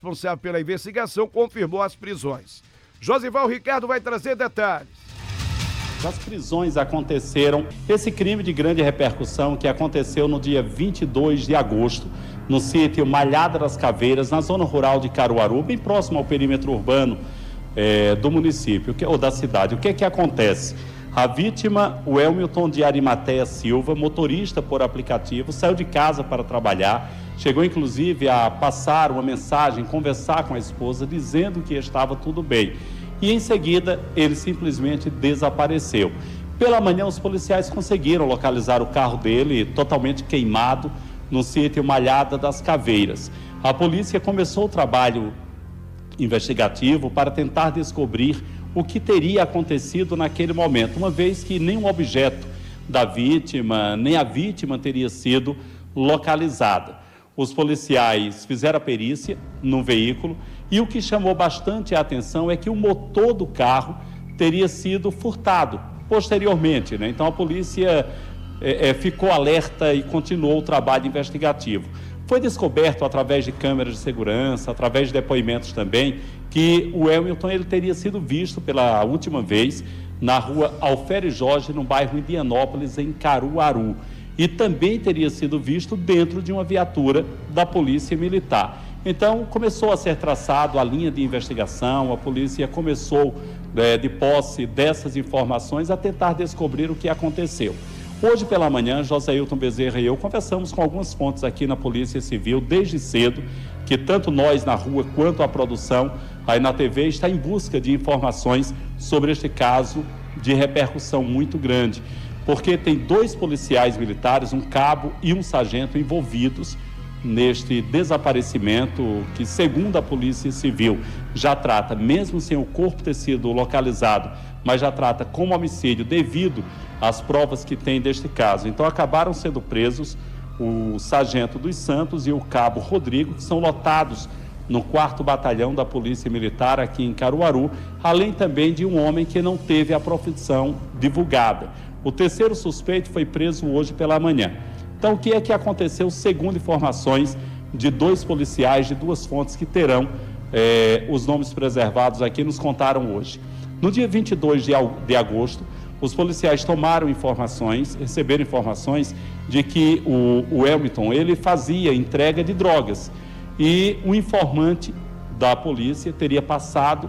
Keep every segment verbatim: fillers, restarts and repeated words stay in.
responsável pela investigação confirmou as prisões. Josival Ricardo vai trazer detalhes. As prisões aconteceram, esse crime de grande repercussão que aconteceu no dia vinte e dois de agosto, no sítio Malhada das Caveiras, na zona rural de Caruaru, bem próximo ao perímetro urbano é, do município, ou da cidade. O que é que acontece? A vítima, o Elmilton de Arimateia Silva, motorista por aplicativo, saiu de casa para trabalhar, chegou inclusive a passar uma mensagem, conversar com a esposa, dizendo que estava tudo bem. E em seguida, ele simplesmente desapareceu. Pela manhã, os policiais conseguiram localizar o carro dele totalmente queimado no sítio Malhada das Caveiras. A polícia começou o trabalho investigativo para tentar descobrir o que teria acontecido naquele momento, uma vez que nenhum objeto da vítima, nem a vítima teria sido localizada. Os policiais fizeram a perícia no veículo e o que chamou bastante a atenção é que o motor do carro teria sido furtado posteriormente, né? Então a polícia é, é, ficou alerta e continuou o trabalho investigativo. Foi descoberto através de câmeras de segurança, através de depoimentos também, que o Elmilton ele teria sido visto pela última vez na rua Alferes Jorge, no bairro Indianópolis, em Caruaru. E também teria sido visto dentro de uma viatura da Polícia Militar. Então, começou a ser traçado a linha de investigação, a polícia começou, é, de posse dessas informações, a tentar descobrir o que aconteceu. Hoje pela manhã, Joséilton Bezerra e eu conversamos com algumas fontes aqui na Polícia Civil, desde cedo, que tanto nós na rua quanto a produção aí na T V está em busca de informações sobre este caso de repercussão muito grande. Porque tem dois policiais militares, um cabo e um sargento envolvidos neste desaparecimento que, segundo a Polícia Civil, já trata, mesmo sem o corpo ter sido localizado, mas já trata como homicídio devido às provas que tem deste caso. Então acabaram sendo presos o sargento dos Santos e o cabo Rodrigo, que são lotados no quarto batalhão da Polícia Militar aqui em Caruaru, além também de um homem que não teve a profissão divulgada. O terceiro suspeito foi preso hoje pela manhã. Então, o que é que aconteceu, segundo informações de dois policiais, de duas fontes que terão eh, os nomes preservados aqui, nos contaram hoje. No dia vinte e dois de agosto, os policiais tomaram informações, receberam informações de que o, o Elmilton, ele fazia entrega de drogas e o informante da polícia teria passado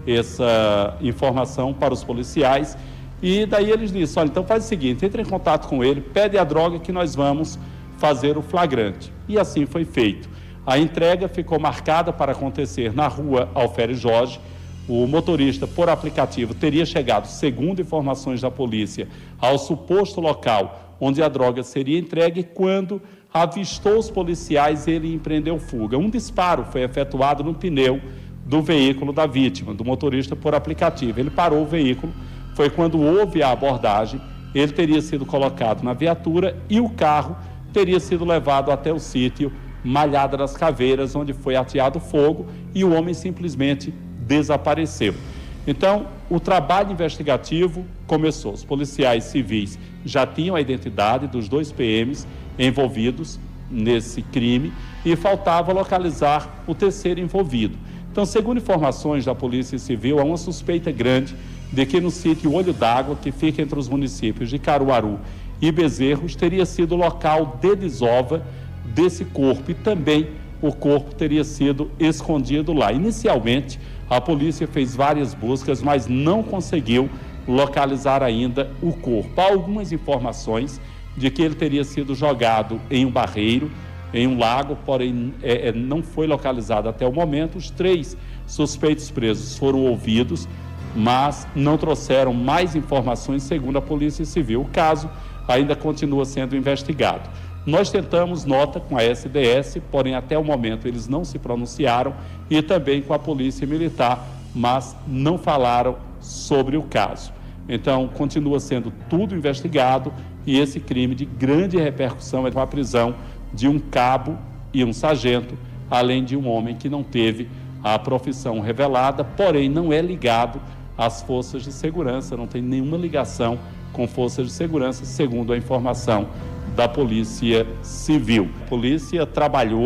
essa informação para os policiais. E daí eles disseram, olha, então faz o seguinte, entre em contato com ele, pede a droga que nós vamos fazer o flagrante. E assim foi feito. A entrega ficou marcada para acontecer na rua Alferes Jorge. O motorista, por aplicativo, teria chegado, segundo informações da polícia, ao suposto local onde a droga seria entregue. Quando avistou os policiais, ele empreendeu fuga. Um disparo foi efetuado no pneu do veículo da vítima, do motorista por aplicativo. Ele parou o veículo. Foi quando houve a abordagem, ele teria sido colocado na viatura e o carro teria sido levado até o sítio Malhada das Caveiras, onde foi ateado fogo e o homem simplesmente desapareceu. Então, o trabalho investigativo começou. Os policiais civis já tinham a identidade dos dois P Ms envolvidos nesse crime e faltava localizar o terceiro envolvido. Então, segundo informações da Polícia Civil, há uma suspeita grande de que no sítio Olho d'Água, que fica entre os municípios de Caruaru e Bezerros, teria sido o local de desova desse corpo e também o corpo teria sido escondido lá. Inicialmente, a polícia fez várias buscas, mas não conseguiu localizar ainda o corpo. Há algumas informações de que ele teria sido jogado em um barreiro, em um lago, porém é, não foi localizado até o momento. Os três suspeitos presos foram ouvidos, mas não trouxeram mais informações, segundo a Polícia Civil. O caso ainda continua sendo investigado. Nós tentamos nota com a S D S, porém até o momento eles não se pronunciaram, e também com a Polícia Militar, mas não falaram sobre o caso. Então, continua sendo tudo investigado e esse crime de grande repercussão é a prisão de um cabo e um sargento, além de um homem que não teve a profissão revelada, porém não é ligado às forças de segurança, não tem nenhuma ligação com forças de segurança, segundo a informação da Polícia Civil. A polícia trabalhou,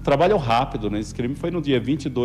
trabalhou rápido, né? Esse crime foi no dia vinte e dois